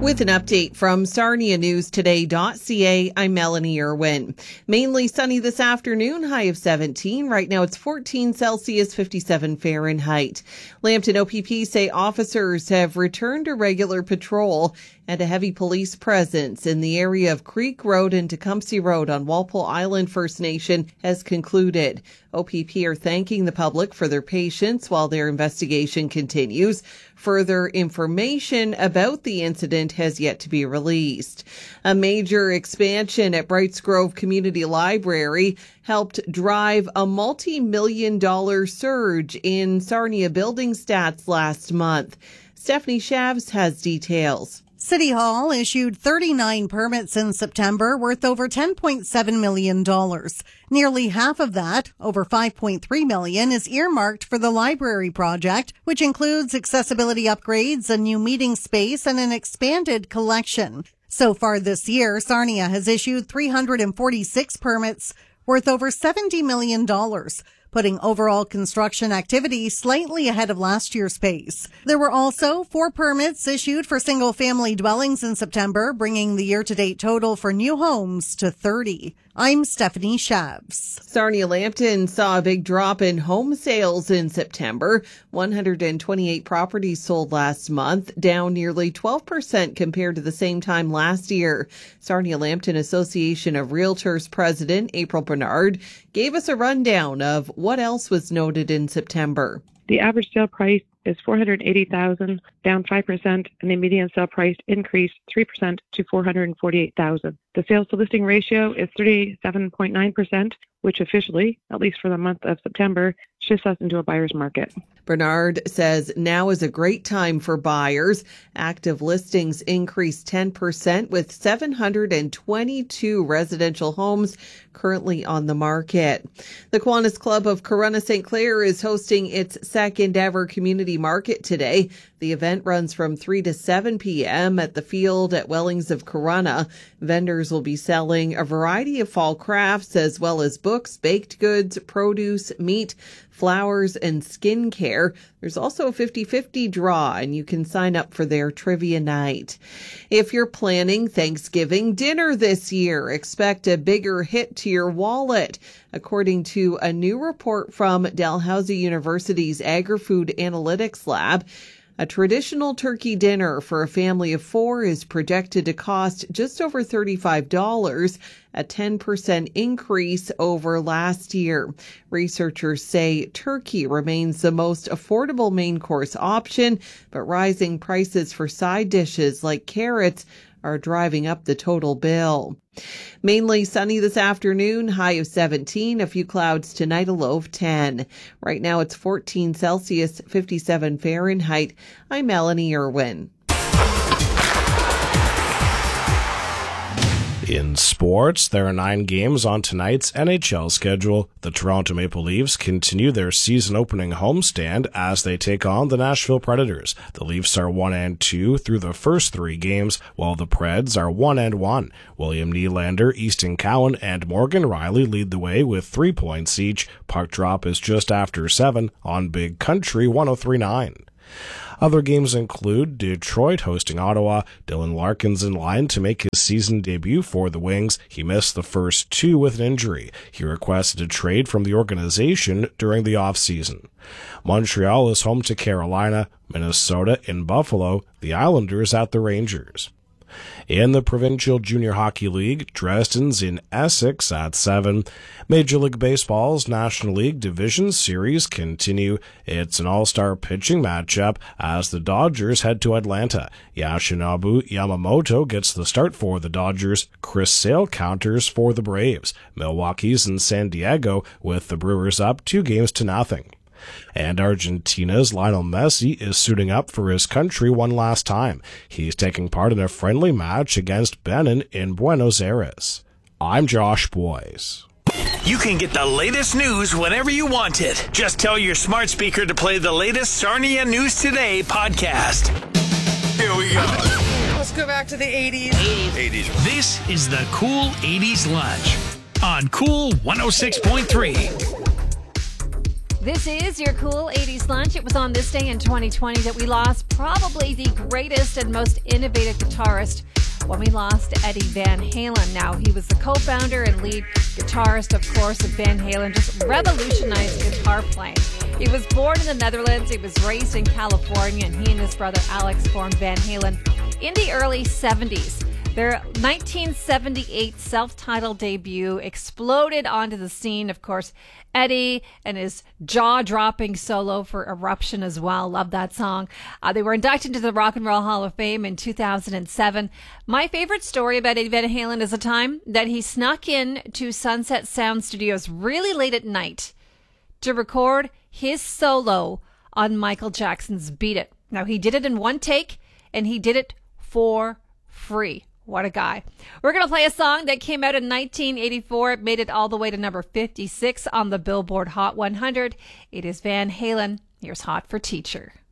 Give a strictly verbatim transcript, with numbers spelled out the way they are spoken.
With an update from Sarnia News Today dot C A, I'm Melanie Irwin. Mainly sunny this afternoon, high of seventeen. Right now it's fourteen Celsius, fifty-seven Fahrenheit. Lambton O P P say officers have returned to regular patrol and a heavy police presence in the area of Creek Road and Tecumseh Road on Walpole Island First Nation has concluded. O P P are thanking the public for their patience while their investigation continues. Further information about the incident has yet to be released. A major expansion at Brights Grove Community Library helped drive a multi-million dollar surge in Sarnia building stats last month. Stephanie Shavs has details. City Hall issued thirty-nine permits in September worth over ten point seven million dollars. Nearly half of that, over five point three million dollars, is earmarked for the library project, which includes accessibility upgrades, a new meeting space, and an expanded collection. So far this year, Sarnia has issued three hundred forty-six permits worth over seventy million dollars. Putting overall construction activity slightly ahead of last year's pace. There were also four permits issued for single-family dwellings in September, bringing the year-to-date total for new homes to thirty. I'm Stephanie Shavs. Sarnia Lambton saw a big drop in home sales in September. one hundred twenty-eight properties sold last month, down nearly twelve percent compared to the same time last year. Sarnia Lambton Association of Realtors President April Bernard gave us a rundown of what else was noted in September. The average sale price is four hundred eighty thousand dollars, down five percent, and the median sale price increased three percent to four hundred forty-eight thousand dollars. The sales to listing ratio is thirty-seven point nine percent, which officially, at least for the month of September, shifts us into a buyer's market. Bernard says now is a great time for buyers. Active listings increased ten percent with seven hundred twenty-two residential homes currently on the market. The Kiwanis Club of Corunna Saint Clair is hosting its second ever community market today. The event runs from three to seven p.m. at the field at Wellings of Corunna. Vendors will be selling a variety of fall crafts as well as books, baked goods, produce, meat, flowers, and skincare. There's also a fifty-fifty draw, and you can sign up for their trivia night. If you're planning Thanksgiving dinner this year, expect a bigger hit to your wallet. According to a new report from Dalhousie University's Agri-Food Analytics Lab, a traditional turkey dinner for a family of four is projected to cost just over thirty-five dollars, a ten percent increase over last year. Researchers say turkey remains the most affordable main course option, but rising prices for side dishes like carrots are driving up the total bill. Mainly sunny this afternoon, high of seventeen, a few clouds tonight, a low of ten. Right now it's fourteen Celsius, fifty-seven Fahrenheit. I'm Melanie Irwin. In sports, there are nine games on tonight's N H L schedule. The Toronto Maple Leafs continue their season-opening homestand as they take on the Nashville Predators. The Leafs are one and two through the first three games, while the Preds are one and one. William Nylander, Easton Cowan, and Morgan Rielly lead the way with three points each. Puck drop is just after seven on Big Country one oh three point nine. Other games include Detroit hosting Ottawa. Dylan Larkin's in line to make his season debut for the Wings. He missed the first two with an injury. He requested a trade from the organization during the offseason. Montreal is home to Carolina. Minnesota in Buffalo. The Islanders at the Rangers. In the Provincial Junior Hockey League, Dresden's in Essex at seven. Major League Baseball's National League Division Series continue. It's an all-star pitching matchup as the Dodgers head to Atlanta. Yoshinobu Yamamoto gets the start for the Dodgers. Chris Sale counters for the Braves. Milwaukee's in San Diego with the Brewers up two games to nothing. And Argentina's Lionel Messi is suiting up for his country one last time. He's taking part in a friendly match against Benin in Buenos Aires. I'm Josh Boyes. You can get the latest news whenever you want it. Just tell your smart speaker to play the latest Sarnia News Today podcast. Here we go. Let's go back to the eighties. eighties. This is the Cool eighties Lunch on Cool one oh six point three. This is your cool eighties lunch. It was on this day in twenty twenty that we lost probably the greatest and most innovative guitarist when we lost Eddie Van Halen. Now, he was the co-founder and lead guitarist, of course, of Van Halen, just revolutionized guitar playing. He was born in the Netherlands. He was raised in California, and he and his brother Alex formed Van Halen in the early seventies. Their nineteen seventy-eight self-titled debut exploded onto the scene. Of course, Eddie and his jaw-dropping solo for Eruption as well. Love that song. Uh, they were inducted into the Rock and Roll Hall of Fame in two thousand seven. My favorite story about Eddie Van Halen is the time that he snuck in to Sunset Sound Studios really late at night to record his solo on Michael Jackson's Beat It. Now, he did it in one take, and he did it for free. What a guy. We're going to play a song that came out in nineteen eighty-four. It made it all the way to number fifty-six on the Billboard Hot one hundred. It is Van Halen. Here's Hot for Teacher.